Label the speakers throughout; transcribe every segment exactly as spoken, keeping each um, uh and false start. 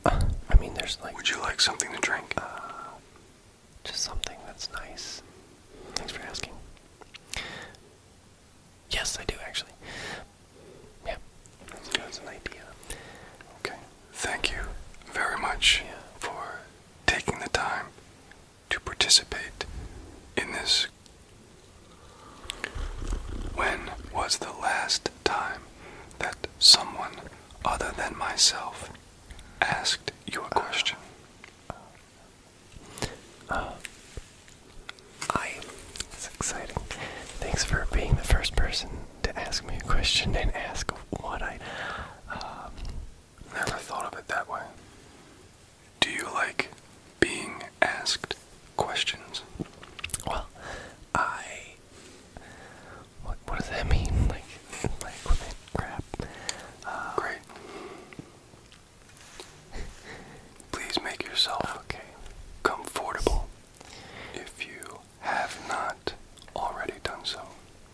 Speaker 1: I mean, there's like...
Speaker 2: Would you like something to drink?
Speaker 1: Uh, just something that's nice. Thanks for asking. Yes, I do, actually. Yeah, that's an idea.
Speaker 2: Okay. Thank you very much
Speaker 1: Yeah.
Speaker 2: for taking the time to participate in this. When was the last time that someone other than myself asked you a question?
Speaker 1: Uh, I... It's exciting. Thanks for being the first person to ask me a question and ask what I... Um,
Speaker 2: Never thought of it that way. Do you like being asked questions?
Speaker 1: well, I... What, what does that mean? Like, like equipment crap. Uh,
Speaker 2: Great. Please make yourself
Speaker 1: okay.
Speaker 2: comfortable if you have not already done so.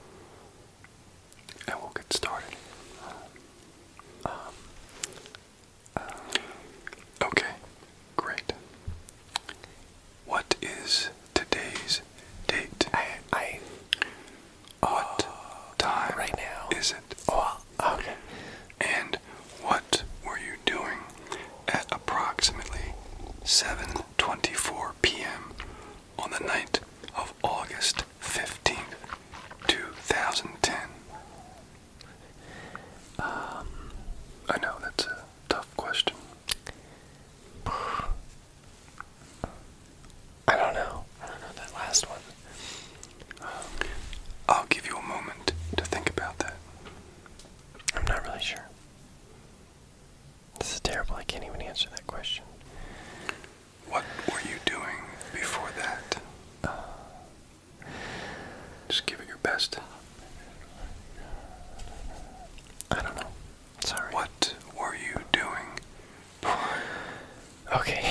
Speaker 2: And we'll get started.
Speaker 1: Um, uh,
Speaker 2: Okay, great. What is today's date?
Speaker 1: I... I...
Speaker 2: What time
Speaker 1: right now.
Speaker 2: is it?
Speaker 1: Well, okay.
Speaker 2: And what were you doing at approximately seven twenty-four p m on the night of August fifteenth, two thousand ten?
Speaker 1: Um,
Speaker 2: I know that's a tough question.
Speaker 1: I don't know. I don't know that last one.
Speaker 2: I'll give you a moment to think about that.
Speaker 1: I'm not really sure. This is terrible. I can't even answer that question.
Speaker 2: What were you doing before that? Just give it your best.
Speaker 1: I don't know. Sorry.
Speaker 2: What were you doing?
Speaker 1: Okay.